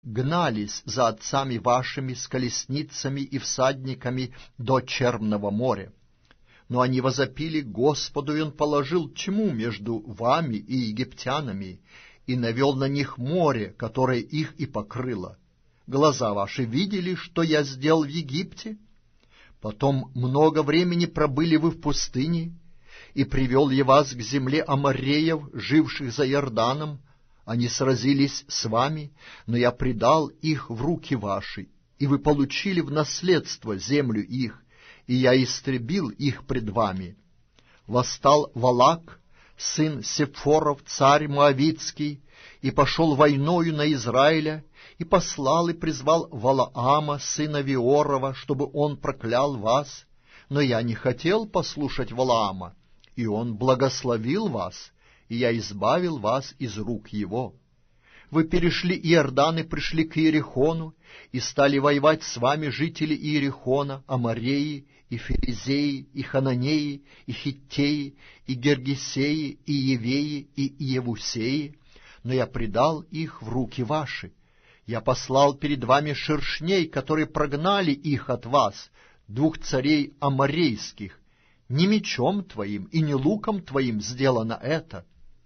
гнались за отцами вашими с колесницами и всадниками до Черного моря. Но они возопили Господу, и Он положил тьму между вами и египтянами, и навел на них море, которое их и покрыло. Глаза ваши видели, что я сделал в Египте? Потом много времени пробыли вы в пустыне, и привел я вас к земле амореев, живших за Иорданом. Они сразились с вами, но я предал их в руки ваши, и вы получили в наследство землю их, и я истребил их пред вами. Восстал Валак, сын Сепфоров, царь Моавитский, и пошел войною на Израиля, и послал и призвал Валаама, сына Виорова, чтобы он проклял вас. Но я не хотел послушать Валаама, и он благословил вас, и я избавил вас из рук его. Вы перешли Иордан и пришли к Иерихону, и стали воевать с вами жители Иерихона, Амореи, и Ферезеи, и Хананеи, и Хиттеи, и Гергесеи, и Евеи, и Иевусеи, но я предал их в руки ваши. Я послал перед вами шершней, которые прогнали их от вас, 2 царей аморейских. Не мечом твоим и не луком твоим сделано это.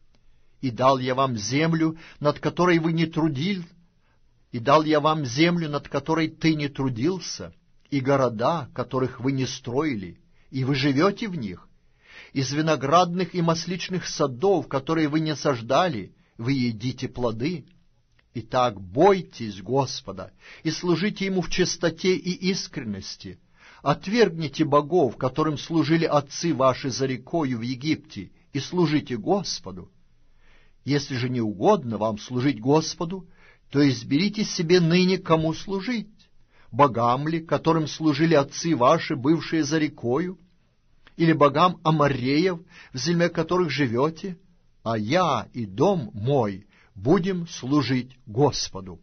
И дал я вам землю, над которой вы не трудились, и дал я вам землю, над которой ты не трудился, и города, которых вы не строили, и вы живете в них. Из виноградных и масличных садов, которые вы не саждали, вы едите плоды. Итак, бойтесь Господа и служите Ему в чистоте и искренности. Отвергните богов, которым служили отцы ваши за рекою в Египте, и служите Господу. Если же не угодно вам служить Господу, то изберите себе ныне, кому служить, богам ли, которым служили отцы ваши, бывшие за рекою, или богам амореев, в земле которых живете, а я и дом мой будем служить Господу.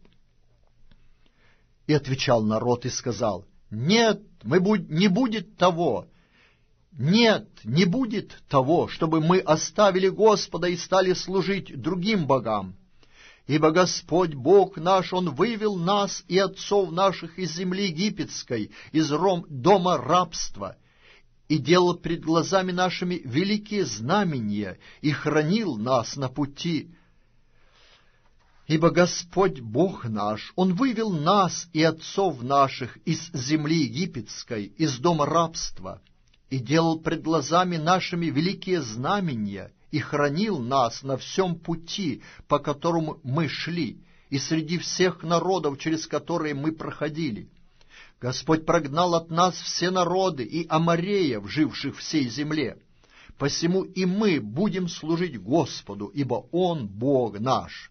И отвечал народ и сказал: нет, не будет того. Нет, не будет того, чтобы мы оставили Господа и стали служить другим богам. Ибо Господь Бог наш, Он вывел нас и отцов наших из земли египетской, из дома рабства, и делал пред глазами нашими великие знамения, и хранил нас на пути. Ибо Господь Бог наш, Он вывел нас и отцов наших из земли египетской, из дома рабства, и делал пред глазами нашими великие знамения, и хранил нас на всем пути, по которому мы шли, и среди всех народов, через которые мы проходили. Господь прогнал от нас все народы и амореев, живших в сей земле. Посему и мы будем служить Господу, ибо Он Бог наш.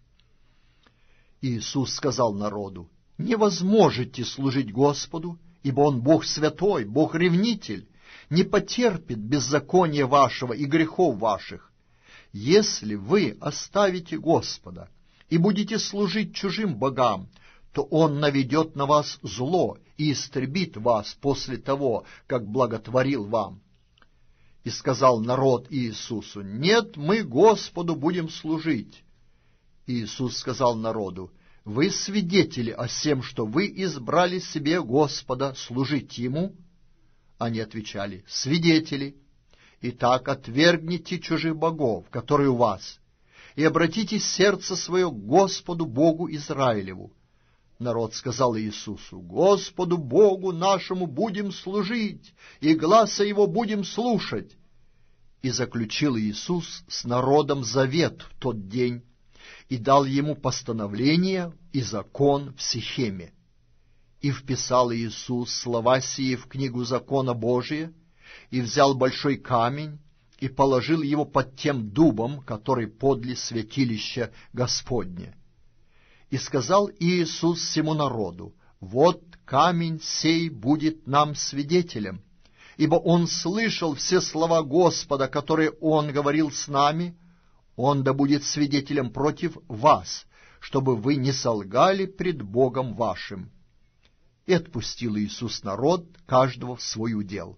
Иисус сказал народу: не возможете служить Господу, ибо Он Бог святой, Бог-ревнитель, не потерпит беззакония вашего и грехов ваших. Если вы оставите Господа и будете служить чужим богам, то Он наведет на вас зло и истребит вас после того, как благотворил вам. И сказал народ Иисусу: нет, мы Господу будем служить. Иисус сказал народу: вы свидетели о сем, что вы избрали себе Господа служить Ему? Они отвечали: свидетели. Итак, отвергните чужих богов, которые у вас, и обратите сердце свое к Господу Богу Израилеву. Народ сказал Иисусу: Господу Богу нашему будем служить, и гласа Его будем слушать. И заключил Иисус с народом завет в тот день, и дал ему постановление и закон в Сихеме. И вписал Иисус слова сии в книгу закона Божия, и взял большой камень, и положил его под тем дубом, который подле святилища Господня. И сказал Иисус всему народу: вот камень сей будет нам свидетелем, ибо он слышал все слова Господа, которые он говорил с нами, он да будет свидетелем против вас, чтобы вы не солгали пред Богом вашим. И отпустил Иисус народ, каждого в свой удел.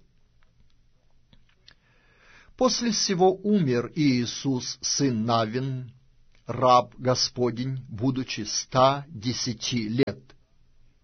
После сего умер Иисус, сын Навин, раб Господень, будучи 110 лет.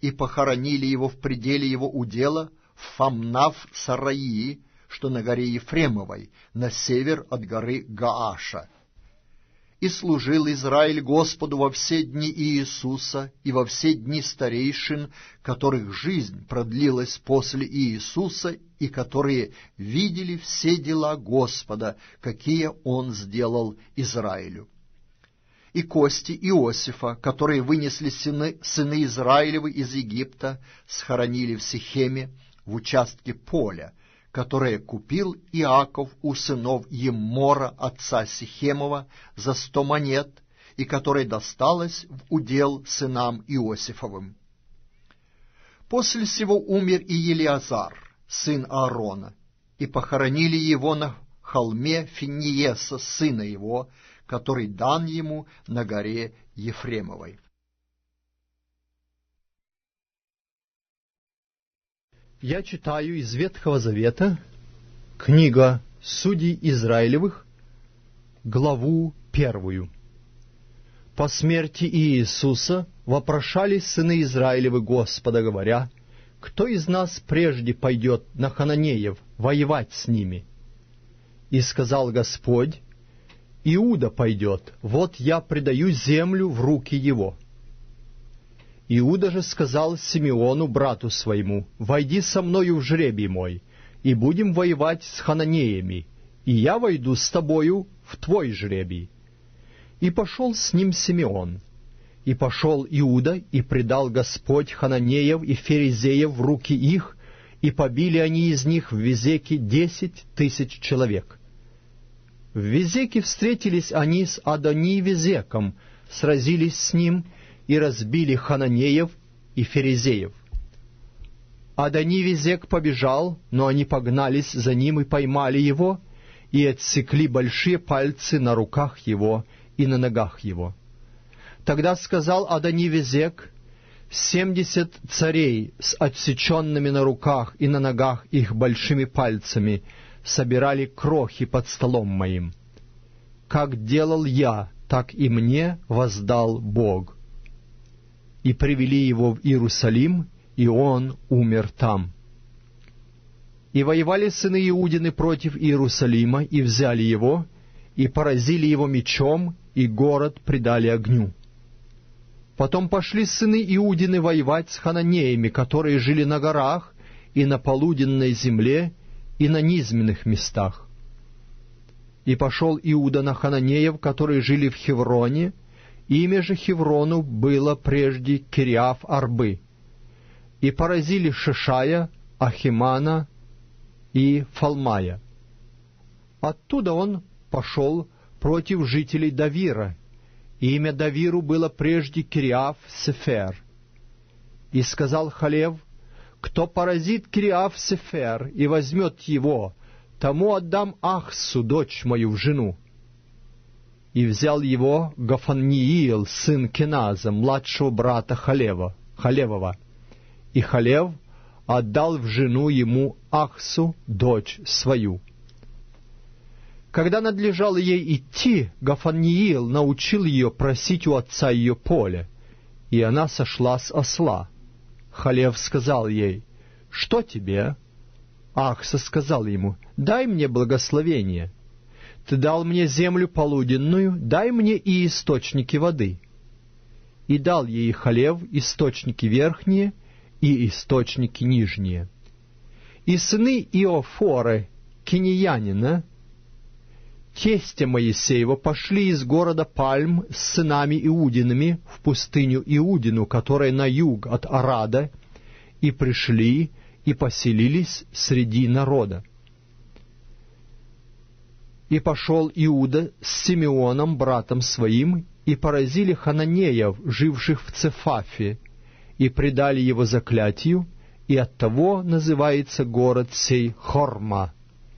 и похоронили его в пределе его удела в Фамнав-Сараии, что на горе Ефремовой, на север от горы Гааша. И служил Израиль Господу во все дни Иисуса и во все дни старейшин, которых жизнь продлилась после Иисуса, и которые видели все дела Господа, какие Он сделал Израилю. И кости Иосифа, которые вынесли сыны Израилевы из Египта, схоронили в Сихеме, в участке поля, которое купил Иаков у сынов Еммора, отца Сихемова, за 100 монет, и которое досталось в удел сынам Иосифовым. После сего умер и Елиазар, сын Аарона, и похоронили его на холме Финиеса, сына его, который дан ему на горе Ефремовой. Я читаю из Ветхого Завета, книга Судей Израилевых, главу 1. По смерти Иисуса вопрошали сыны Израилевы Господа, говоря: «Кто из нас прежде пойдет на хананеев воевать с ними?» И сказал Господь: «Иуда пойдет, вот я предаю землю в руки его». Иуда же сказал Симеону, брату своему: «Войди со мною в жребий мой, и будем воевать с хананеями, и я войду с тобою в твой жребий». И пошел с ним Симеон. И пошел Иуда, и предал Господь хананеев и ферезеев в руки их, и побили они из них в Везеке 10 000 человек. В Везеке встретились они с Адони-Везеком, сразились с ним и разбили хананеев и ферезеев. Адони-Везек побежал, но они погнались за ним и поймали его, и отсекли большие пальцы на руках его и на ногах его. Тогда сказал Адони-Везек: 70 царей с отсеченными на руках и на ногах их большими пальцами собирали крохи под столом моим. Как делал я, так и мне воздал Бог. И привели его в Иерусалим, и он умер там. И воевали сыны Иудины против Иерусалима, и взяли его, и поразили его мечом, и город предали огню. Потом пошли сыны Иудины воевать с хананеями, которые жили на горах, и на полуденной земле, и на низменных местах. И пошел Иуда на хананеев, которые жили в Хевроне. Имя же Хеврону было прежде Кириаф-Арбы. И поразили Шешая, Ахимана и Фалмая. Оттуда он пошел против жителей Давира. Имя Давиру было прежде Кириаф-Сефер. И сказал Халев: «Кто поразит Кириаф-Сефер и возьмет его, тому отдам Ахсу, дочь мою, в жену». И взял его Гафанниил, сын Кеназа, младшего брата Халевова. И Халев отдал в жену ему Ахсу, дочь свою. Когда надлежало ей идти, Гафанниил научил ее просить у отца ее поле, и она сошла с осла. Халев сказал ей: «Что тебе?» Ахса сказал ему: «Дай мне благословение. Ты дал мне землю полуденную, дай мне и источники воды». И дал ей Халев источники верхние и источники нижние. И сыны Иофоры, кинеянина, тестя Моисеева, пошли из города Пальм с сынами Иудиными в пустыню Иудину, которая на юг от Арада, и пришли и поселились среди народа. И пошел Иуда с Симеоном, братом своим, и поразили хананеев, живших в Цефафе, и предали его заклятию, и оттого называется город сей Хорма.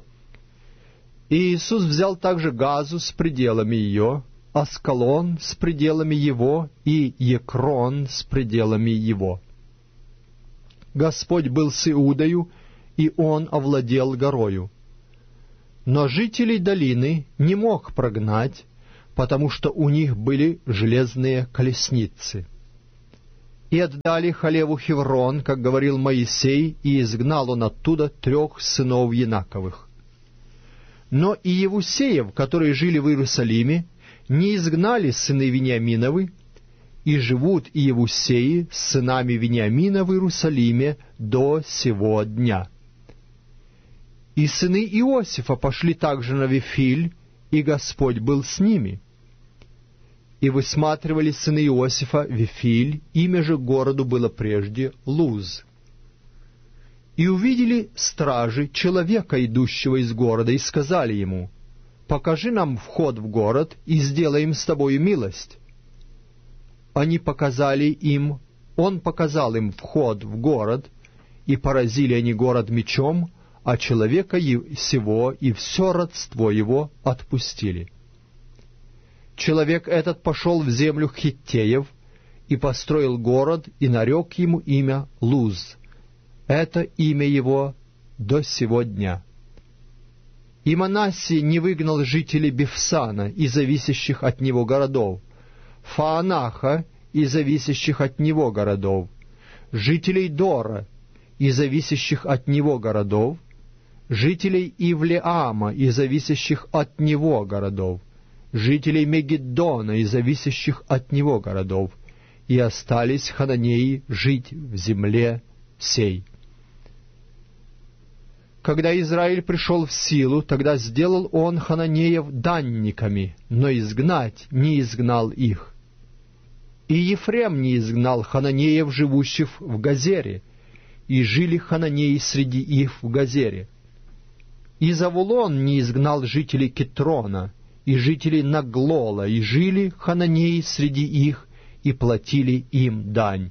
И Иисус взял также Газу с пределами ее, Аскалон с пределами его и Екрон с пределами его. Господь был с Иудою, и он овладел горою. Но жителей долины не мог прогнать, потому что у них были железные колесницы. И отдали Халеву Хеврон, как говорил Моисей, и изгнал он оттуда 3 сынов Янаковых. Но и Евусеев, которые жили в Иерусалиме, не изгнали сыны Вениаминовы, и живут и Евусеи с сынами Вениамина в Иерусалиме до сего дня. И сыны Иосифа пошли также на Вифиль, и Господь был с ними. И высматривали сыны Иосифа Вифиль, имя же городу было прежде Луз. И увидели стражи человека, идущего из города, и сказали ему: «Покажи нам вход в город, и сделаем с тобою милость». Он показал им вход в город, и поразили они город мечом, а человека сего и все родство его отпустили. Человек этот пошел в землю Хиттеев и построил город, и нарек ему имя Луз. Это имя его до сего дня. И Манассий не выгнал жителей Бефсана и зависящих от него городов, Фаанаха и зависящих от него городов, жителей Дора и зависящих от него городов, жителей Ивлеама и зависящих от него городов, жителей Мегиддона и зависящих от него городов, и остались хананеи жить в земле сей. Когда Израиль пришел в силу, тогда сделал он хананеев данниками, но изгнать не изгнал их. И Ефрем не изгнал хананеев, живущих в Газере, и жили хананеи среди их в Газере. И Завулон не изгнал жителей Китрона, и жителей Наглола, и жили хананеи среди их, и платили им дань.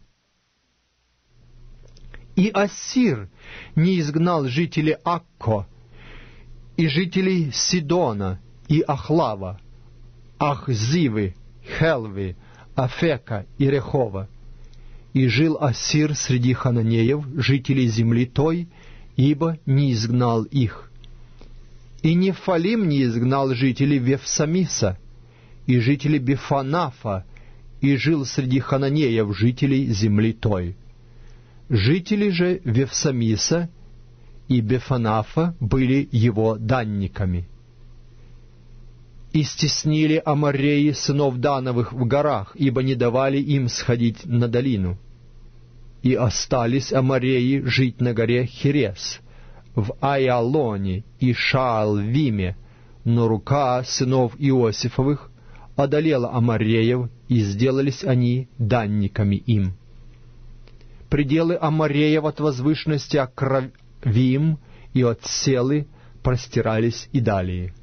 И Ассир не изгнал жителей Акко, и жителей Сидона, и Ахлава, Ахзивы, Хелвы, Афека и Рехова. И жил Ассир среди хананеев, жителей земли той, ибо не изгнал их. И Нефалим не изгнал жителей Вефсамиса, и жителей Бефанафа, и жил среди хананеев, жителей земли той. Жители же Вефсамиса и Бефанафа были его данниками. И стеснили амореи сынов Дановых в горах, ибо не давали им сходить на долину. И остались амореи жить на горе Херес, в Айалоне и Шаалвиме, но рука сынов Иосифовых одолела амореев, и сделались они данниками им. Пределы амореев от возвышенности Акравим и от Селы простирались и далее.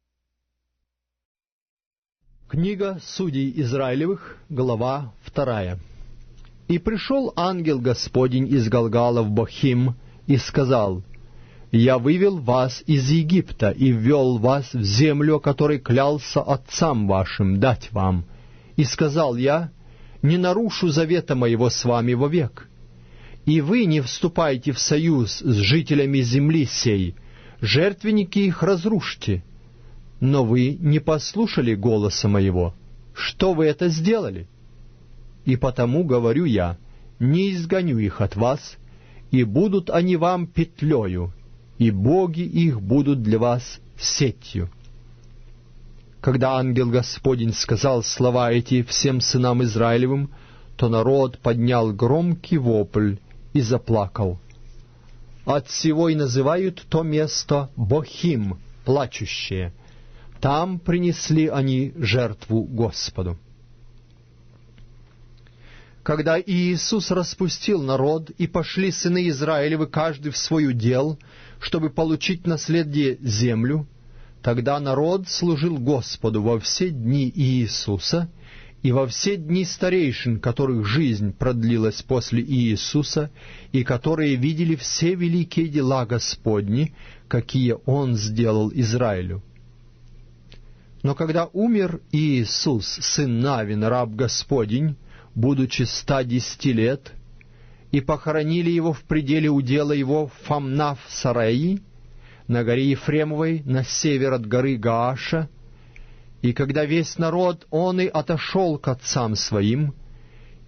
Книга Судей Израилевых, глава 2. «И пришел ангел Господень из Галгала в Бохим и сказал: Я вывел вас из Египта и ввел вас в землю, о которой клялся отцам вашим дать вам. И сказал я: не нарушу завета моего с вами вовек. И вы не вступайте в союз с жителями земли сей, жертвенники их разрушьте. Но вы не послушали голоса моего. Что вы это сделали? И потому говорю я: не изгоню их от вас, и будут они вам петлею, и боги их будут для вас сетью». Когда ангел Господень сказал слова эти всем сынам Израилевым, то народ поднял громкий вопль и заплакал. Отсего и называют то место Бохим, плачущее. Там принесли они жертву Господу. Когда Иисус распустил народ, и пошли сыны Израилевы каждый в свой удел, чтобы получить наследие землю, тогда народ служил Господу во все дни Иисуса и во все дни старейшин, которых жизнь продлилась после Иисуса, и которые видели все великие дела Господни, какие Он сделал Израилю. Но когда умер Иисус, сын Навин, раб Господень, будучи 110 лет, и похоронили его в пределе удела его в Фамнав-Сараи, на горе Ефремовой, на север от горы Гааша, и когда весь народ, он и отошел к отцам своим,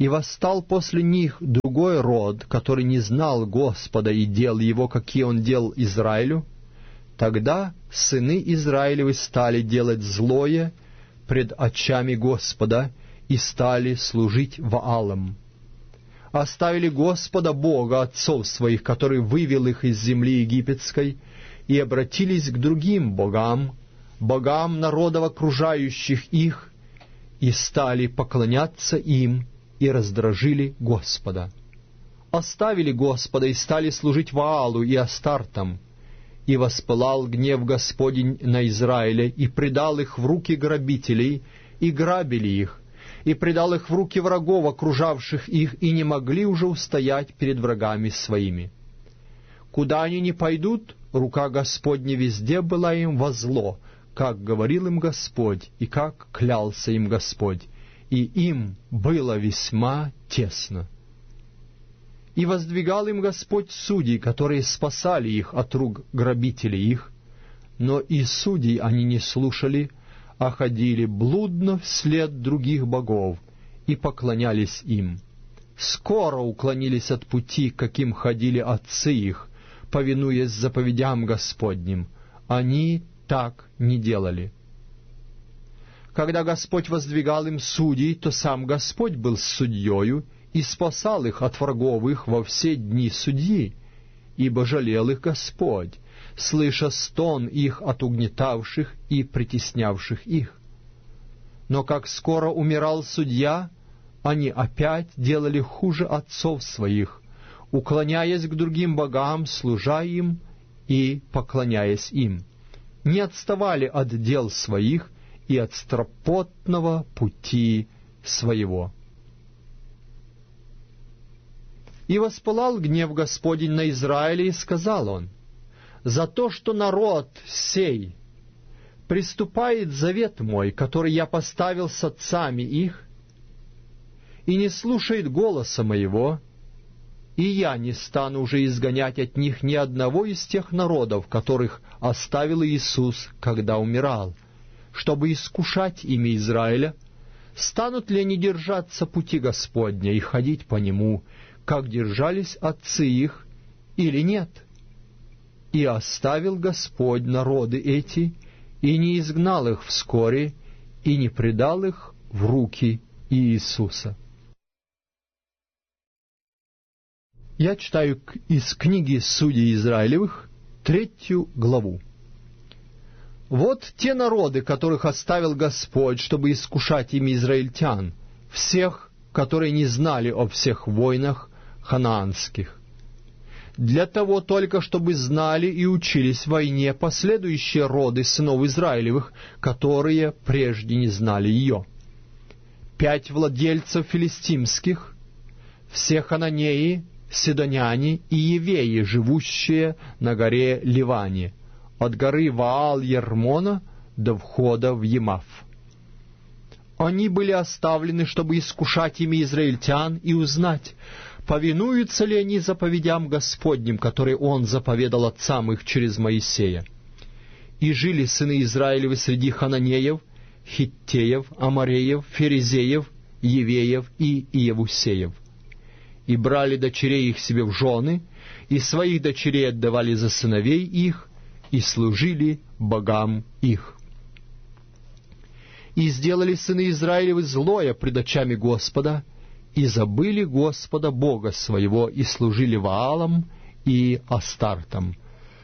И восстал после них другой род, который не знал Господа и дел Его, какие Он делал Израилю. Тогда сыны Израилевы стали делать злое пред очами Господа и стали служить Ваалам. Оставили Господа Бога отцов своих, который вывел их из земли египетской, и обратились к другим богам, богам народов окружающих их, и стали поклоняться им, и раздражили Господа. Оставили Господа и стали служить Ваалу и Астартам, и воспылал гнев Господень на Израиля, и предал их в руки грабителей, и грабили их, и предал их в руки врагов, окружавших их, и не могли уже устоять перед врагами своими. Куда они ни пойдут, рука Господня везде была им во зло, как говорил им Господь, и как клялся им Господь, и им было весьма тесно. И воздвигал им Господь судей, которые спасали их от рук грабителей их, но и судей они не слушали, а ходили блудно вслед других богов и поклонялись им. Скоро уклонились от пути, каким ходили отцы их, повинуясь заповедям Господним. Они так не делали. Когда Господь воздвигал им судей, то сам Господь был судьею и спасал их от врагов их во все дни судьи, ибо жалел их Господь, слыша стон их от угнетавших и притеснявших их. Но как скоро умирал судья, они опять делали хуже отцов своих, уклоняясь к другим богам, служа им и поклоняясь им. Не отставали от дел своих и от стропотного пути своего. И воспылал гнев Господень на Израиле, и сказал он: «За то, что народ сей приступает завет мой, который я поставил с отцами их, и не слушает голоса моего, и я не стану уже изгонять от них ни одного из тех народов, которых оставил Иисус, когда умирал, чтобы искушать имя Израиля, станут ли они держаться пути Господня и ходить по нему, как держались отцы их, или нет? И оставил Господь народы эти, и не изгнал их вскоре, и не предал их в руки Иисуса». Я читаю из книги Судей Израилевых, 3 главу. «Вот те народы, которых оставил Господь, чтобы искушать ими израильтян, всех, которые не знали о всех войнах ханаанских, для того только, чтобы знали и учились войне последующие роды сынов Израилевых, которые прежде не знали ее. 5 владельцев филистимских, все хананеи, сидоняне и евеи, живущие на горе Ливане, от горы Ваал-Ермона до входа в Емаф. Они были оставлены, чтобы искушать ими израильтян и узнать, повинуются ли они заповедям Господним, которые Он заповедал отцам их через Моисея. И жили сыны Израилевы среди хананеев, хиттеев, амореев, ферезеев, евеев и иевусеев. И брали дочерей их себе в жены, и своих дочерей отдавали за сыновей их, и служили богам их. И сделали сыны Израилевы злое пред очами Господа, и забыли Господа Бога своего, и служили Ваалам и Астартам.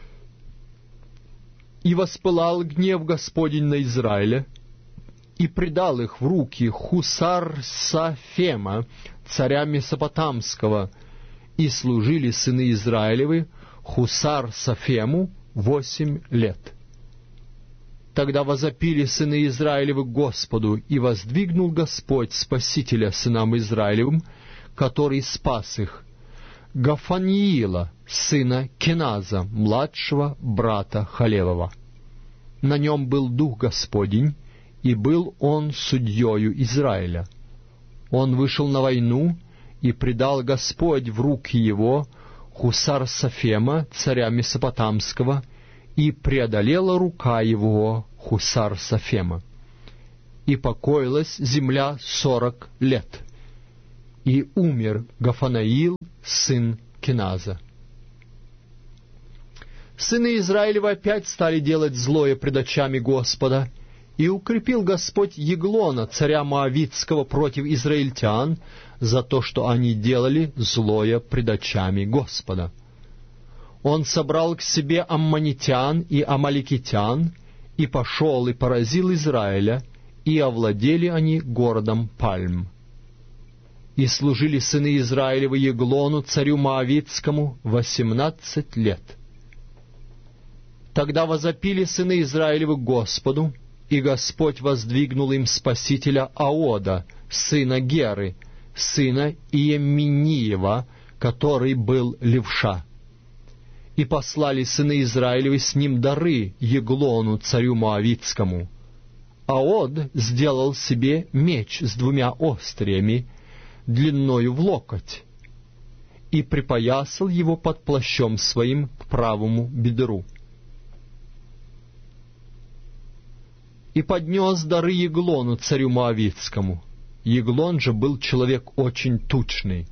И воспылал гнев Господень на Израиля, и предал их в руки Хусар-Сафема, царя Месопотамского, и служили сыны Израилевы Хусар-Сафему 8 лет. Тогда возопили сыны Израилевы к Господу, и воздвигнул Господь Спасителя сынам Израилевым, который спас их, Гафаниила, сына Кеназа, младшего брата Халевова. На нем был Дух Господень, и был он судьею Израиля. Он вышел на войну, и предал Господь в руки его Хусар-Сафема, царя Месопотамского, и преодолела рука его Хусар-Сафема. И покоилась земля 40 лет. и умер Гафанаил, сын Киназа. Сыны Израилевы опять стали делать злое пред очами Господа, и укрепил Господь Еглона, царя Моавитского, против израильтян, за то, что они делали злое пред очами Господа. Он собрал к себе аммонитян и амаликитян, и пошел и поразил Израиля, и овладели они городом Пальм. И служили сыны Израилевы Еглону, царю Моавитскому, 18 лет. Тогда возопили сыны Израилевы Господу, и Господь воздвигнул им спасителя Аода, сына Геры, сына Иеминиева, который был левша. И послали сыны Израилевы с ним дары Еглону, царю Моавитскому. Аод сделал себе меч с 2 остриями, длиною в локоть, и припоясал его под плащом своим к правому бедру. И поднес дары Еглону, царю Моавитскому. Еглон же был человек очень тучный.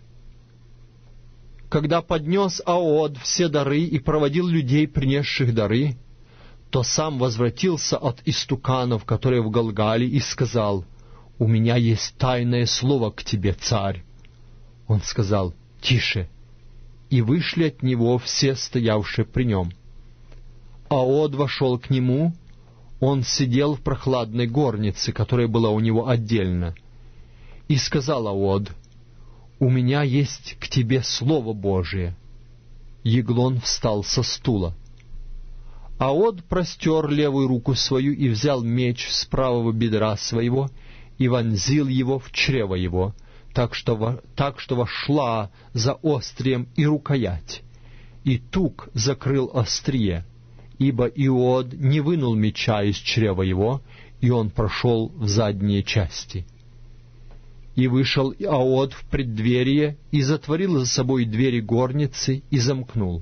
Когда поднес Аод все дары и проводил людей, принесших дары, то сам возвратился от истуканов, которые в Галгале, и сказал: «У меня есть тайное слово к тебе, царь». Он сказал: «Тише». И вышли от него все стоявшие при нем. Аод вошел к нему. Он сидел в прохладной горнице, которая была у него отдельно. И сказал Аод: «У меня есть к тебе слово Божие». Еглон встал со стула. Аод простер левую руку свою и взял меч с правого бедра своего и вонзил его в чрево его, так что вошла за острием и рукоять, и тук закрыл острие, ибо Иод не вынул меча из чрева его, и он прошел в задние части. И вышел Аод в преддверие, и затворил за собой двери горницы, и замкнул.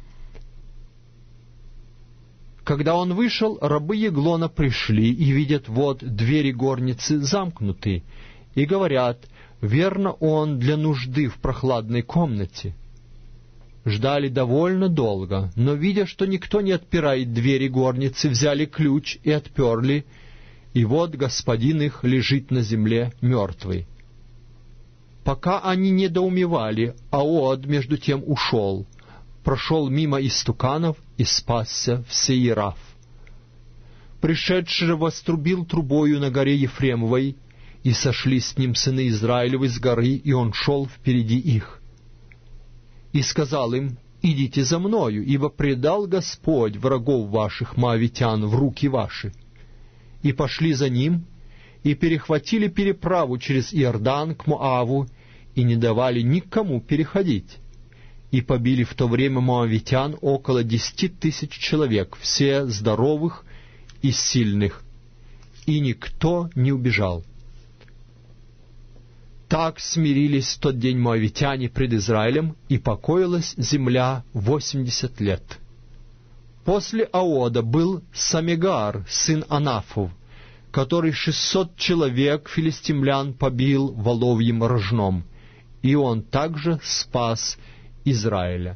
Когда он вышел, рабы Еглона пришли, и видят, вот двери горницы замкнуты, и говорят: верно, он для нужды в прохладной комнате. Ждали довольно долго, но, видя, что никто не отпирает двери горницы, взяли ключ и отперли, и вот господин их лежит на земле мертвый. Пока они недоумевали, Аод между тем ушел, прошел мимо истуканов и спасся в Сеирав. Пришедший вострубил трубою на горе Ефремовой, и сошли с ним сыны Израилевы с горы, и он шел впереди их. И сказал им: идите за мною, ибо предал Господь врагов ваших, моавитян, в руки ваши. И пошли за ним, и перехватили переправу через Иордан к Моаву, и не давали никому переходить. И побили в то время моавитян около 10 000 человек, все здоровых и сильных, и никто не убежал. Так смирились в тот день моавитяне пред Израилем, и покоилась земля 80 лет. После Аода был Самегар, сын Анафов, который 600 человек филистимлян побил воловьим рожном, и он также спас Израиля.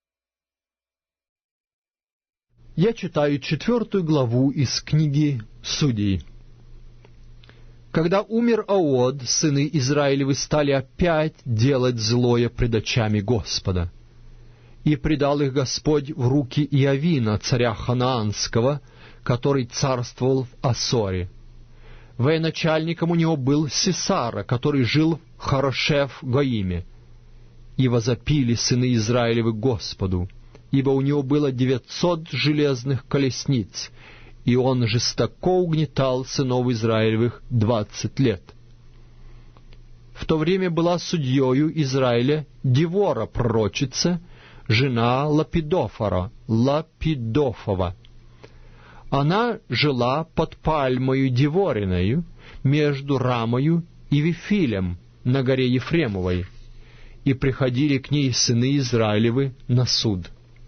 Я читаю 4 главу из книги Судей. Когда умер Аод, сыны Израилевы стали опять делать злое пред очами Господа. И предал их Господь в руки Иовина, царя Ханаанского, который царствовал в Асоре. Военачальником у него был Сисара, который жил в Харошев-Гоиме. И возопили сыны Израилевы Господу, ибо у него было 900 железных колесниц, и он жестоко угнетал сынов Израилевых 20 лет. В то время была судьею Израиля Девора, пророчица, жена Лапидофова. Она жила под пальмою Девориною, между Рамою и Вифилем, на горе Ефремовой, и приходили к ней сыны Израилевы на суд.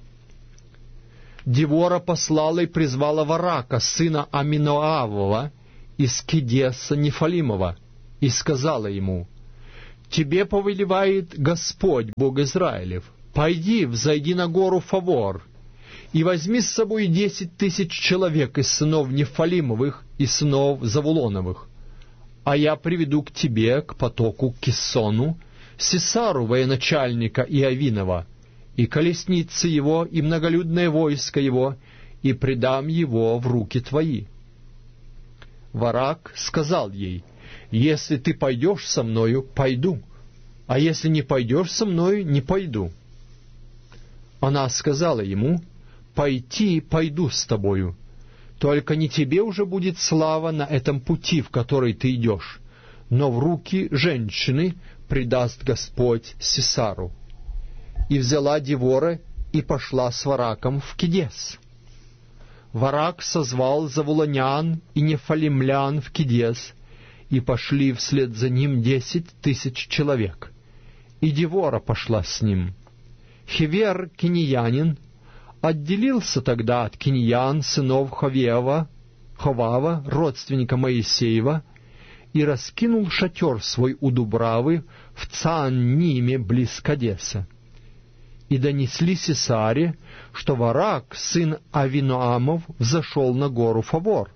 Девора послала и призвала Варака, сына Аминоавова, из Кедеса Нефалимова, и сказала ему: тебе повелевает Господь, Бог Израилев: пойди, взойди на гору Фавор, и возьми с собой 10 000 человек из сынов Нефалимовых и сынов Завулоновых, а я приведу к тебе, к потоку Киссону, Сисару, военачальника Иовинова, и колесницы его, и многолюдное войско его, и предам его в руки твои». Варак сказал ей: «Если ты пойдешь со мною, пойду, а если не пойдешь со мною, не пойду». Она сказала ему: «Пойти пойду с тобою, только не тебе уже будет слава на этом пути, в который ты идешь, но в руки женщины предаст Господь Сисару». И взяла Девора и пошла с Вараком в Кедес. Варак созвал завулонян и нефалимлян в Кедес, и пошли вслед за ним 10 000 человек, и Девора пошла с ним. Хевер, киньянин, отделился тогда от киньян сынов Ховава, родственника Моисеева, и раскинул шатер свой у Дубравы в Цаанниме близ Кадеса. И донесли Сисаре, что Варак, сын Авиноамов, взошел на гору Фавор.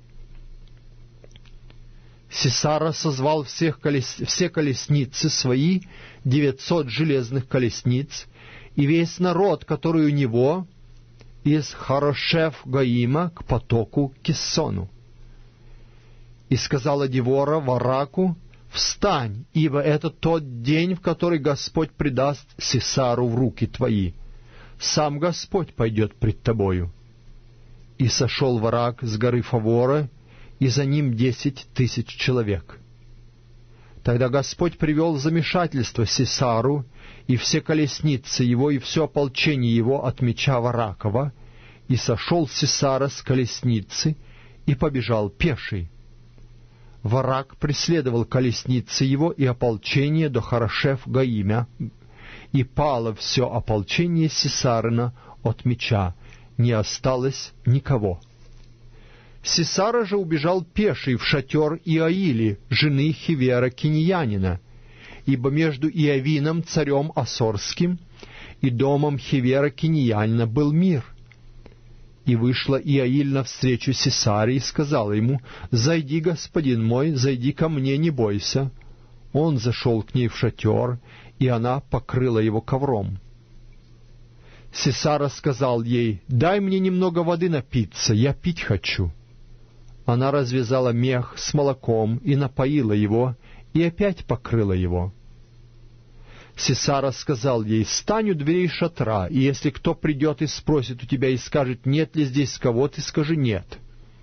Сисара созвал все колесницы свои, 900 железных колесниц, и весь народ, который у него, из Харошев-Гаима к потоку Киссону. И сказала Девора Вараку: «Встань, ибо это тот день, в который Господь предаст Сисару в руки твои. Сам Господь пойдет пред тобою». И сошел Варак с горы Фавора, и за ним 10 000 человек. Тогда Господь привел в замешательство Сисару, и все колесницы его, и все ополчение его от меча Варакова, и сошел Сисара с колесницы, и побежал пеший. Варак преследовал колесницы его и ополчение до Харошев-Гаимя, и пало все ополчение Сисарина от меча, не осталось никого. Сисара же убежал пеший в шатер Иаили, жены Хевера киньянина, ибо между Иовином, царем Асорским, и домом Хевера киньянина был мир. И вышла Иаиль навстречу Сисаре и сказала ему: «Зайди, господин мой, зайди ко мне, не бойся». Он зашел к ней в шатер, и она покрыла его ковром. Сисара сказал ей: «Дай мне немного воды напиться, я пить хочу». Она развязала мех с молоком и напоила его, и опять покрыла его. Сисара сказал ей: «Стань у дверей шатра, и если кто придет и спросит у тебя и скажет: нет ли здесь кого, ты скажи: нет».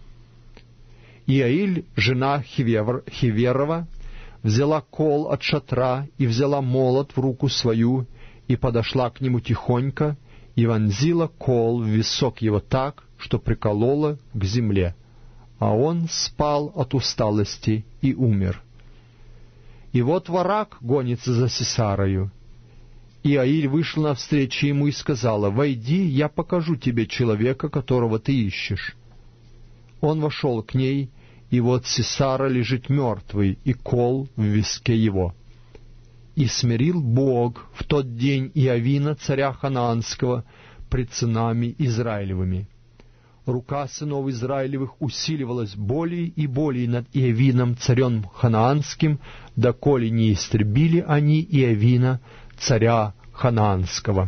Иаиль, жена Хеверова, взяла кол от шатра и взяла молот в руку свою, и подошла к нему тихонько, и вонзила кол в висок его так, что приколола к земле, а он спал от усталости и умер. И вот Варак гонится за Сисарою. Иаиль вышла навстречу ему и сказала: «Войди, я покажу тебе человека, которого ты ищешь». Он вошел к ней, и вот Сисара лежит мертвый, и кол в виске его. И смирил Бог в тот день Иовина, царя Ханаанского, пред сынами Израилевыми. Рука сынов Израилевых усиливалась более и более над Иовином, царем Ханаанским, доколе не истребили они Иовина, царя Ханаанского.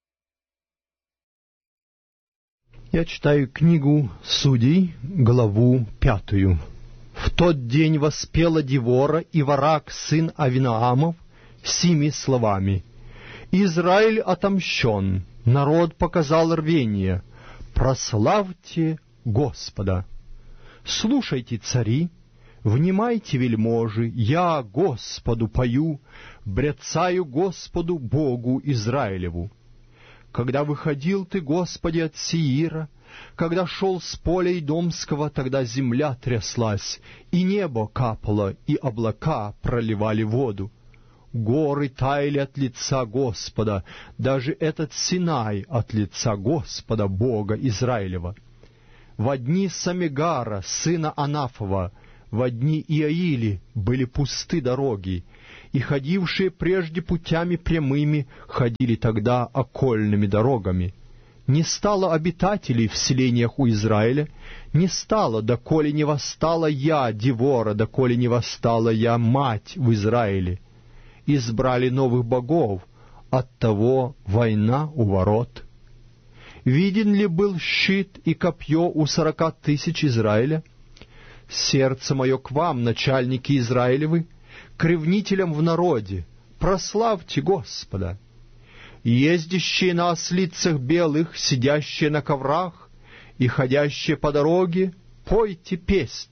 Я читаю книгу Судей, главу 5. В тот день воспела Девора и Варак, сын Авиноамов, сими словами: «Израиль отомщен, народ показал рвение, прославьте Господа! Слушайте, цари, внимайте, вельможи, я Господу пою, бряцаю Господу Богу Израилеву. Когда выходил ты, Господи, от Сеира, когда шел с поля Идомского, тогда земля тряслась, и небо капало, и облака проливали воду. Горы таяли от лица Господа, даже этот Синай от лица Господа, Бога Израилева. Во дни Самигара, сына Анафова, во дни Иаили были пусты дороги, и ходившие прежде путями прямыми ходили тогда окольными дорогами. Не стало обитателей в селениях у Израиля, не стало, доколе не восстала я, Девора, доколе не восстала я, мать в Израиле. Избрали новых богов, оттого война у ворот. Виден ли был щит и копье у 40 тысяч Израиля? Сердце мое к вам, начальники Израилевы, к ревнителям в народе, прославьте Господа. Ездящие на ослицах белых, сидящие на коврах и ходящие по дороге, пойте песнь.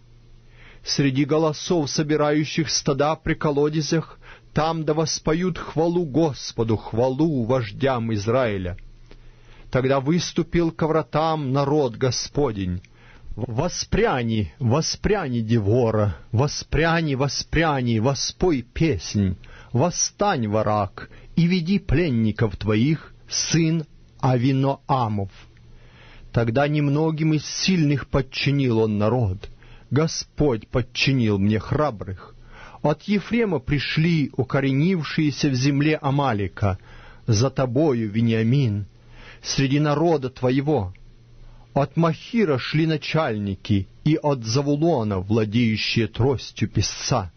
Среди голосов, собирающих стада при колодезях, там да воспоют хвалу Господу, хвалу вождям Израиля. Тогда выступил ко вратам народ Господень. Воспряни, воспряни, Девора, воспряни, воспряни, воспой песнь, восстань, варак, и веди пленников твоих, сын Авиноамов. Тогда немногим из сильных подчинил он народ, Господь подчинил мне храбрых. От Ефрема пришли укоренившиеся в земле Амалика, за тобою, Вениамин, среди народа твоего. От Махира шли начальники, и от Завулона, владеющие тростью песца.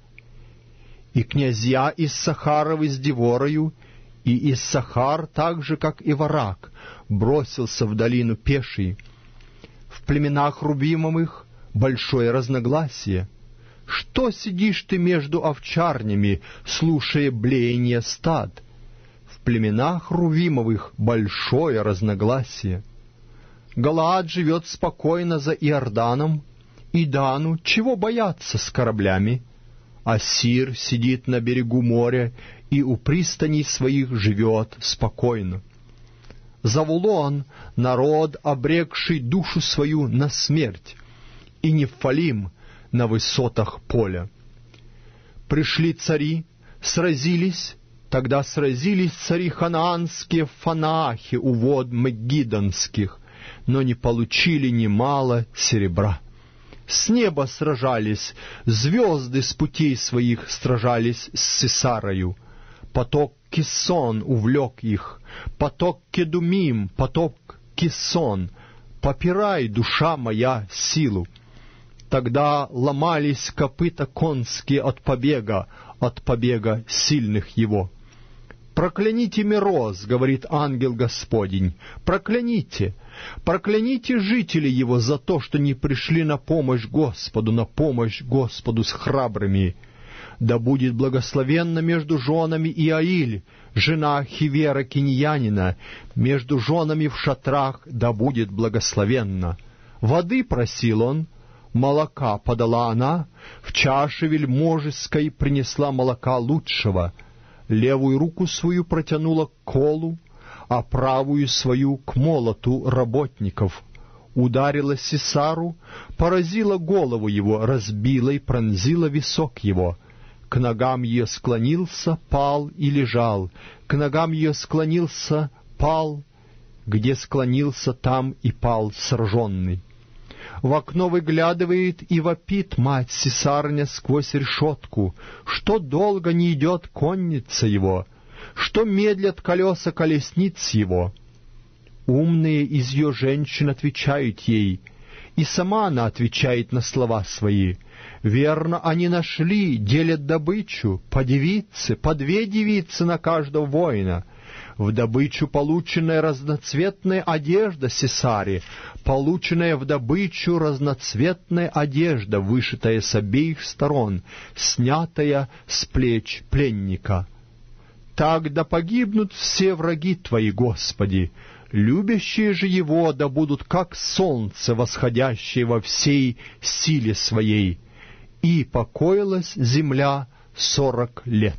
И князья из Сахаровы с Деворою, и Иссахар, так же, как и Варак, бросился в долину пеший. В племенах Рувимовых большое разногласие. Что сидишь ты между овчарнями, слушая блеяние стад? В племенах Рувимовых большое разногласие. Галаад живет спокойно за Иорданом, и Дану чего бояться с кораблями? Ассир сидит на берегу моря и у пристаней своих живет спокойно. Завулон — народ, обрекший душу свою на смерть, и Нефалим — на высотах поля. Пришли цари, сразились, тогда сразились цари ханаанские в Фанаахе у вод Мегидонских, но не получили немало серебра. С неба сражались, звезды с путей своих сражались с Сисарою. Поток Кисон увлек их, поток Кедумим, поток Кисон. Попирай, душа моя, силу. Тогда ломались копыта конские от побега сильных его. «Прокляните Мироз, — говорит ангел Господень, — прокляните, прокляните жителей его за то, что не пришли на помощь Господу с храбрыми. Да будет благословенна между женами Иаиль, жена Хивера Киньянина, между женами в шатрах да будет благословенна. Воды просил он, молока подала она, в чаше вельможеской принесла молока лучшего». Левую руку свою протянула к колу, а правую свою к молоту работников. Ударила Сисару, поразила голову его, разбила и пронзила висок его. К ногам ее склонился, пал и лежал. К ногам ее склонился, пал, где склонился, там и пал сраженный. В окно выглядывает и вопит мать Сисарня сквозь решетку, что долго не идет конница его, что медлят колеса колесниц его. Умные из ее женщин отвечают ей, и сама она отвечает на слова свои. Верно, они нашли, делят добычу, по девице, по 2 девицы на каждого воина. В добычу полученная разноцветная одежда Сисаре, полученная в добычу разноцветная одежда, вышитая с обеих сторон, снятая с плеч пленника. Так да погибнут все враги Твои, Господи, любящие же Его да будут как солнце, восходящее во всей силе Своей. И покоилась земля 40 лет.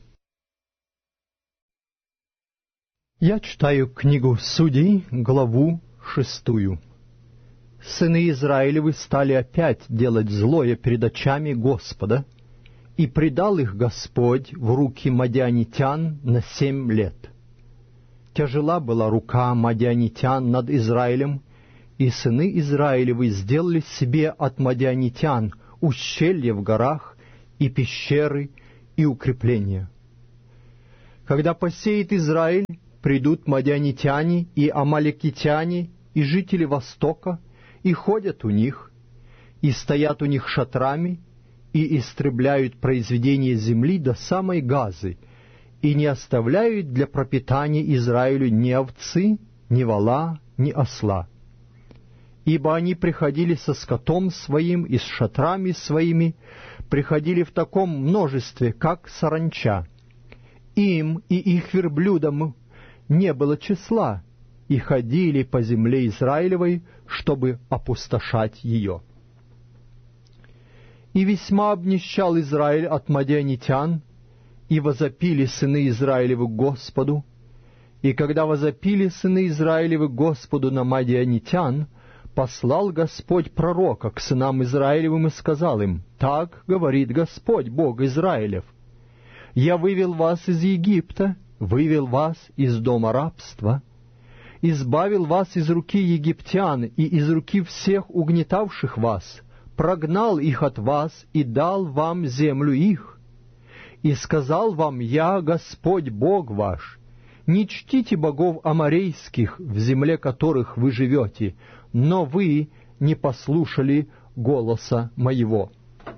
Я читаю книгу Судей, главу 6. Сыны Израилевы стали опять делать злое перед очами Господа, и предал их Господь в руки мадианитян на 7 лет. Тяжела была рука мадианитян над Израилем, и сыны Израилевы сделали себе от мадианитян ущелья в горах, и пещеры, и укрепление. Когда посеет Израиль, придут мадианитяне и амалекитяне и жители Востока, и ходят у них, и стоят у них шатрами, и истребляют произведения земли до самой Газы, и не оставляют для пропитания Израилю ни овцы, ни вола, ни осла. Ибо они приходили со скотом своим и с шатрами своими, приходили в таком множестве, как саранча. Им и их верблюдам не было числа, и ходили по земле Израилевой, чтобы опустошать ее. И весьма обнищал Израиль от мадианитян, и возопили сыны Израилевы к Господу. И когда возопили сыны Израилевы к Господу на мадианитян, послал Господь пророка к сынам Израилевым и сказал им: «Так говорит Господь, Бог Израилев: Я вывел вас из Египта, вывел вас из дома рабства, избавил вас из руки египтян и из руки всех угнетавших вас, прогнал их от вас и дал вам землю их. И сказал вам: Я, Господь Бог ваш, не чтите богов аморейских, в земле которых вы живете, но вы не послушали голоса моего».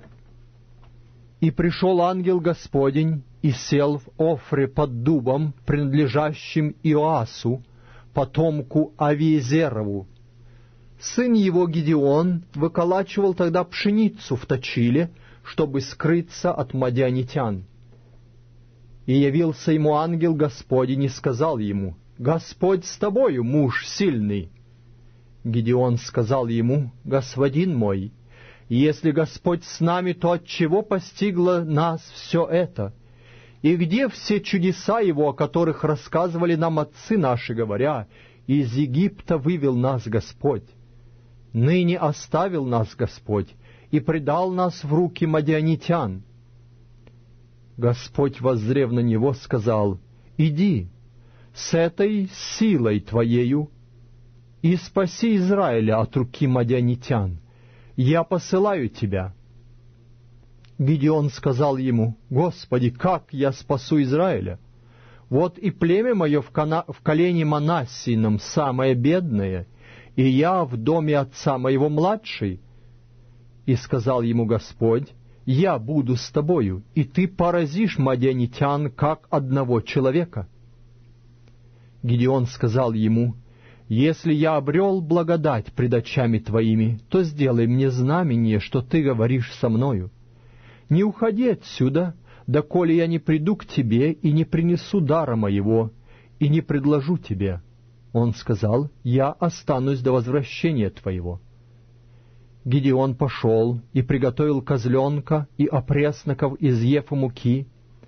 И пришел ангел Господень и сел в Офре под дубом, принадлежащим Иоасу, потомку Авиезерову. Сын его Гидеон выколачивал тогда пшеницу в точиле, чтобы скрыться от мадианитян. И явился ему ангел Господень и сказал ему: «Господь с тобою, муж сильный». Гидеон сказал ему: «Господин мой, если Господь с нами, то отчего постигло нас все это? И где все чудеса Его, о которых рассказывали нам отцы наши, говоря: из Египта вывел нас Господь? Ныне оставил нас Господь и предал нас в руки мадианитян». Господь, воззрев на него, сказал: «Иди с этой силой твоею и спаси Израиля от руки мадианитян. Я посылаю тебя». Гидеон сказал ему: «Господи, как я спасу Израиля? Вот и племя мое в колене Манассином самое бедное, и я в доме отца моего младший». И сказал ему Господь: «Я буду с тобою, и ты поразишь мадианитян, как одного человека». Гидеон сказал ему: «Если я обрел благодать пред очами твоими, то сделай мне знамение, что ты говоришь со мною. Не уходи отсюда, доколе я не приду к тебе и не принесу дара моего, и не предложу тебе». Он сказал: «Я останусь до возвращения твоего». Гидеон пошел и приготовил козленка и опресноков из ефа муки,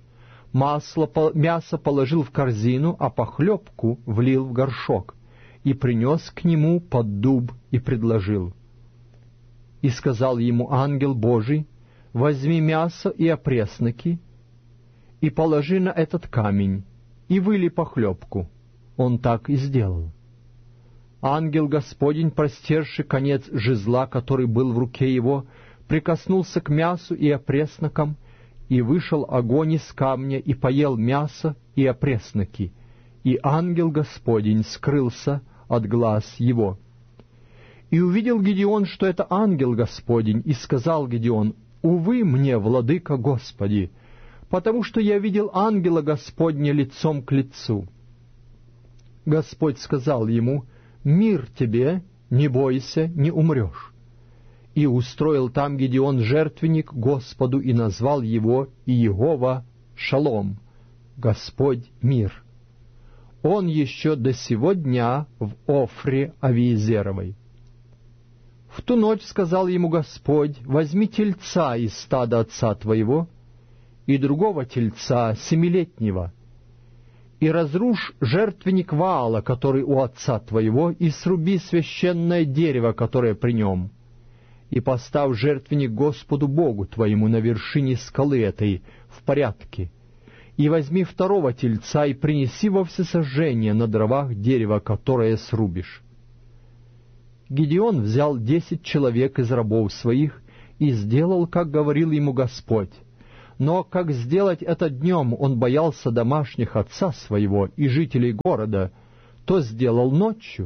мясо положил в корзину, а похлебку влил в горшок, и принес к нему под дуб и предложил. И сказал ему ангел Божий: «Возьми мясо и опресноки, и положи на этот камень, и выли похлебку». Он так и сделал. Ангел Господень, простерши конец жезла, который был в руке его, прикоснулся к мясу и опреснокам, и вышел огонь из камня, и поел мясо и опресноки, и ангел Господень скрылся от глаз его. И увидел Гидеон, что это ангел Господень, и сказал Гидеон: «Увы мне, владыка Господи, потому что я видел ангела Господня лицом к лицу». Господь сказал ему: «Мир тебе, не бойся, не умрешь». И устроил там Гидеон жертвенник Господу, и назвал его Иегова Шалом, Господь мир. Он еще до сего дня в Офре Авиезеровой. В ту ночь сказал ему Господь: «Возьми тельца из стада отца твоего и другого тельца семилетнего, и разрушь жертвенник Ваала, который у отца твоего, и сруби священное дерево, которое при нем, и поставь жертвенник Господу Богу твоему на вершине скалы этой в порядке, и возьми второго тельца и принеси во всесожжение на дровах дерево, которое срубишь». Гидеон взял 10 человек из рабов своих и сделал, как говорил ему Господь. Но как сделать это днем он боялся домашних отца своего и жителей города, то сделал ночью.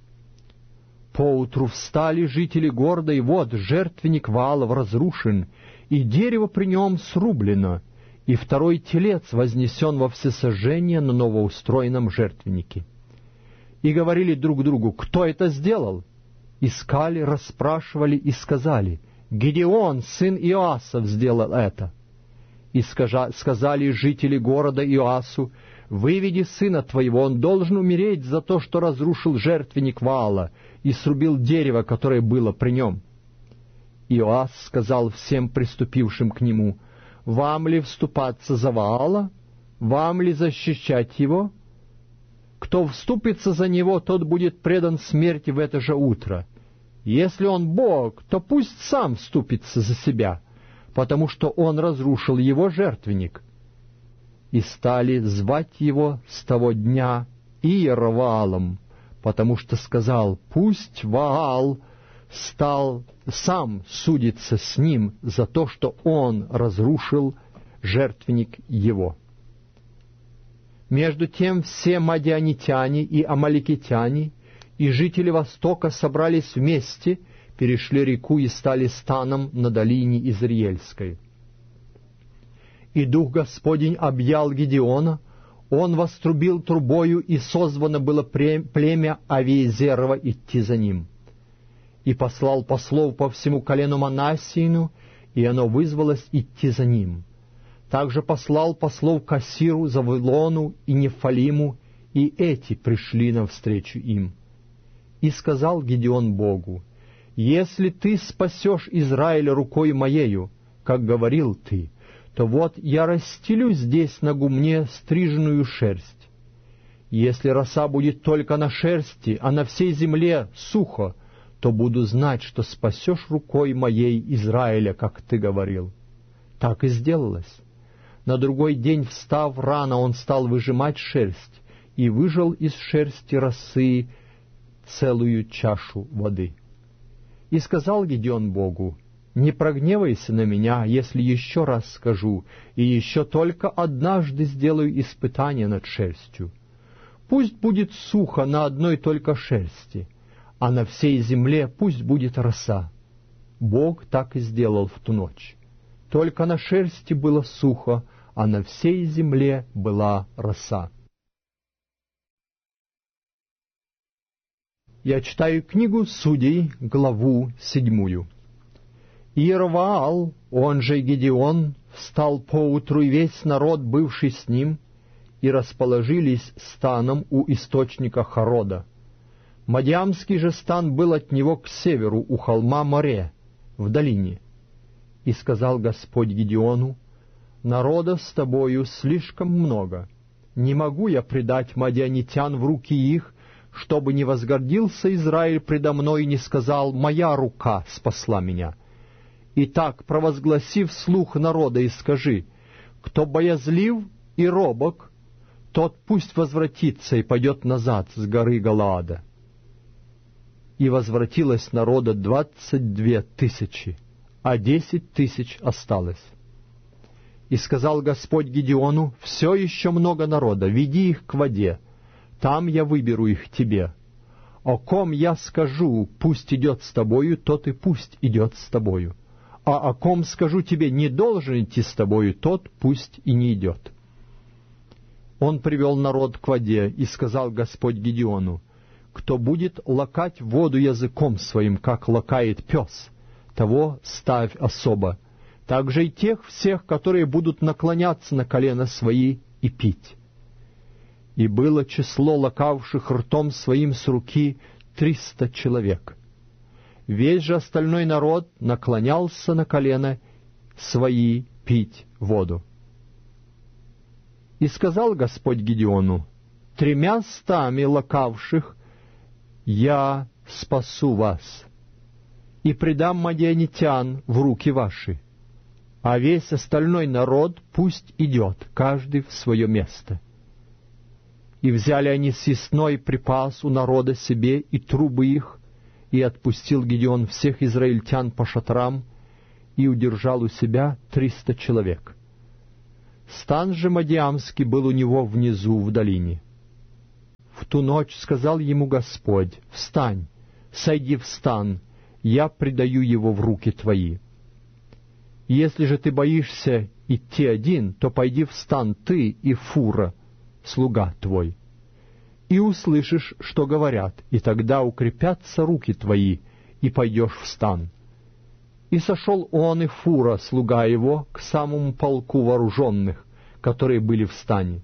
Поутру встали жители города, и вот жертвенник Ваалов разрушен, и дерево при нем срублено, и второй телец вознесен во всесожжение на новоустроенном жертвеннике. И говорили друг другу: кто это сделал? Искали, расспрашивали и сказали: Гидеон, сын Иоасов, сделал это. И сказали жители города Иоасу: выведи сына твоего, он должен умереть за то, что разрушил жертвенник Ваала и срубил дерево, которое было при нем. Иоас сказал всем приступившим к нему: вам ли вступаться за Ваала? Вам ли защищать его? Кто вступится за него, тот будет предан смерти в это же утро. Если он Бог, то пусть сам вступится за себя, потому что он разрушил его жертвенник. И стали звать его с того дня Иероваалом, потому что сказал: пусть Ваал стал сам судиться с ним за то, что он разрушил жертвенник его. Между тем все мадианитяне и амаликитяне и жители Востока собрались вместе, перешли реку и стали станом на долине Израильской. И Дух Господень объял Гидеона, он вострубил трубою, и созвано было племя Авиезерово идти за ним. И послал послов по всему колену Манассиину, и оно вызвалось идти за ним. Также послал послов к Ассиру, Завулону и Нефалиму, и эти пришли навстречу им. И сказал Гидеон Богу: «Если ты спасешь Израиля рукой моею, как говорил ты, то вот я расстелю здесь на гумне стриженную шерсть. Если роса будет только на шерсти, а на всей земле сухо, то буду знать, что спасешь рукой моей Израиля, как ты говорил». Так и сделалось. На другой день, встав рано, он стал выжимать шерсть, и выжал из шерсти росы целую чашу воды. И сказал Гидеон Богу: «Не прогневайся на меня, если еще раз скажу, и еще только однажды сделаю испытание над шерстью. Пусть будет сухо на одной только шерсти, а на всей земле пусть будет роса». Бог так и сделал в ту ночь. Только на шерсти было сухо, а на всей земле была роса. Я читаю книгу Судей, главу 7. Иероваал, он же Гидеон, встал поутру, и весь народ, бывший с ним, и расположились станом у источника Харода. Мадиамский же стан был от него к северу, у холма Море, в долине. И сказал Господь Гидеону: «Народа с тобою слишком много. Не могу я предать мадианитян в руки их, чтобы не возгордился Израиль предо мной и не сказал: моя рука спасла меня. Итак, провозгласи вслух народа и скажи: кто боязлив и робок, тот пусть возвратится и пойдет назад с горы Галаада». И возвратилось народа 22 тысячи, а 10 тысяч осталось. И сказал Господь Гидеону: «Все еще много народа, веди их к воде, там я выберу их тебе. О ком я скажу: пусть идет с тобою, тот и пусть идет с тобою. А о ком скажу тебе: не должен идти с тобою, тот пусть и не идет». Он привел народ к воде, и сказал Господь Гидеону: «Кто будет лакать воду языком своим, как лакает пес, того ставь особо. Также и тех всех, которые будут наклоняться на колено свои и пить». И было число лакавших ртом своим с руки 300 человек. Весь же остальной народ наклонялся на колено свои пить воду. И сказал Господь Гидеону: 300 лакавших я спасу вас, и предам мадианитян в руки ваши, а весь остальной народ пусть идет, каждый в свое место. И взяли они съестной припас у народа себе и трубы их, и отпустил Гидеон всех израильтян по шатрам, и удержал у себя 300 человек. Стан же Мадиамский был у него внизу в долине. В ту ночь сказал ему Господь: «Встань, сойди в стан, я предаю его в руки твои. Если же ты боишься идти один, то пойди в стан ты и Фура, слуга твой, и услышишь, что говорят, и тогда укрепятся руки твои, и пойдешь в стан». И сошел он и Фура, слуга его, к самому полку вооруженных, которые были в стане.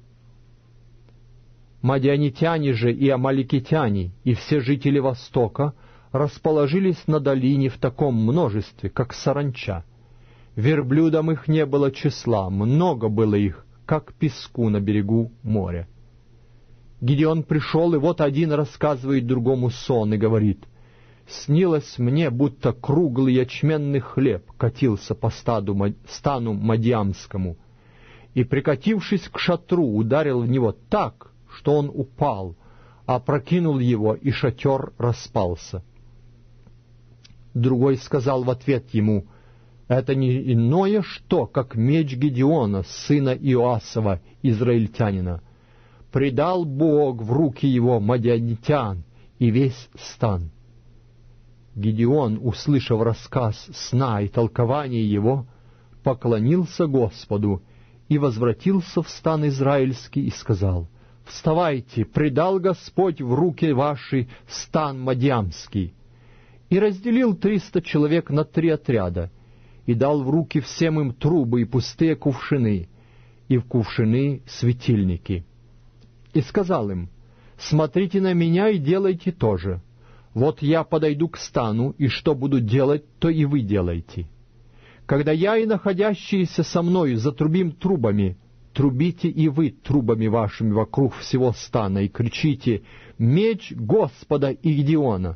Мадианитяне же и амаликитяне, и все жители Востока расположились на долине в таком множестве, как саранча. Верблюдам их не было числа, много было их, как песку на берегу моря. Гидеон пришел, и вот один рассказывает другому сон и говорит: «Снилось мне, будто круглый ячменный хлеб катился по стану Мадиамскому, и, прикатившись к шатру, ударил в него так, что он упал, опрокинул его, и шатер распался». Другой сказал в ответ ему: «Это не иное что, как меч Гидеона, сына Иоасова, израильтянина. Предал Бог в руки его мадианитян и весь стан». Гидеон, услышав рассказ сна и толкование его, поклонился Господу и возвратился в стан израильский и сказал: «Вставайте, предал Господь в руки ваши стан Мадиамский». И разделил 300 человек на 3 отряда, и дал в руки всем им трубы и пустые кувшины, и в кувшины светильники. И сказал им: «Смотрите на меня и делайте то же. Вот я подойду к стану, и что буду делать, то и вы делайте. Когда я и находящиеся со мною затрубим трубами, трубите и вы трубами вашими вокруг всего стана, и кричите: меч Господа и Гидеона».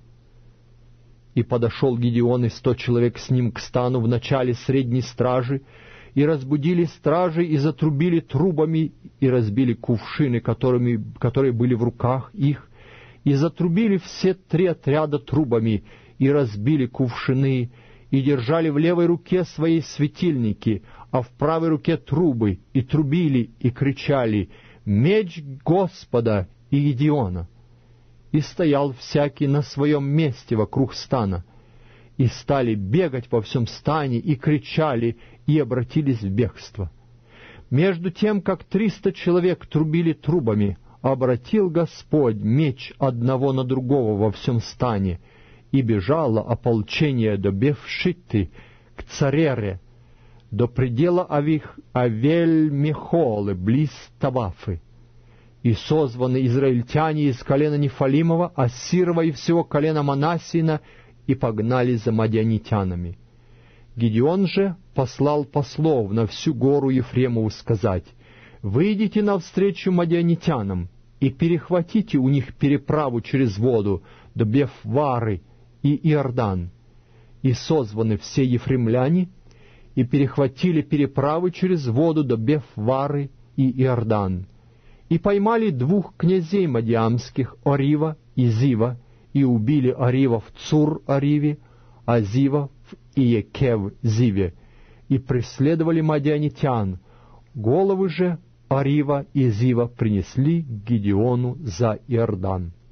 И подошел Гидеон и 100 человек с ним к стану в начале средней стражи, и разбудили стражи, и затрубили трубами, и разбили кувшины, которые были в руках их, и затрубили все 3 отряда трубами, и разбили кувшины, и держали в левой руке свои светильники, а в правой руке трубы, и трубили, и кричали: «Меч Господа и Гидеона!» И стоял всякий на своем месте вокруг стана, и стали бегать во всем стане, и кричали, и обратились в бегство. Между тем, как 300 человек трубили трубами, обратил Господь меч одного на другого во всем стане, и бежало ополчение до Бефшитты к Царере, до предела Авель-Мехолы, близ Тавафы. И созваны израильтяне из колена Нефалимова, Ассирова и всего колена Манассина, и погнали за мадианитянами. Гидеон же послал послов на всю гору Ефремову сказать: «Выйдите навстречу мадианитянам и перехватите у них переправу через воду до Бефвары и Иордан». И созваны все ефремляне, и перехватили переправы через воду до Бефвары и Иордан, и поймали 2 князей мадиамских, Орива и Зива, и убили Орива в Цур-Ориве, а Зива в Иекев-Зиве, и преследовали мадианитян. Головы же Орива и Зива принесли к Гидеону за Иордан.